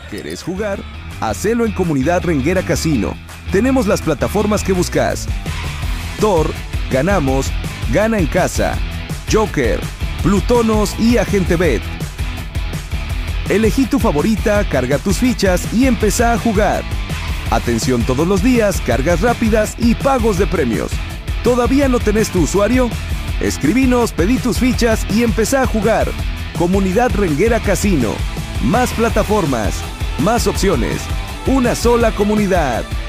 ¿Querés jugar? Hacelo en Comunidad Renguera Casino. Tenemos las plataformas que buscas: Tor, Ganamos, Gana en Casa, Joker, Plutonos y Agente Bet. Elegí tu favorita, carga tus fichas y empezá a jugar. Atención todos los días, cargas rápidas y pagos de premios. ¿Todavía no tenés tu usuario? Escribinos, pedí tus fichas y empezá a jugar. Comunidad Renguera Casino. Más plataformas, más opciones. Una sola comunidad.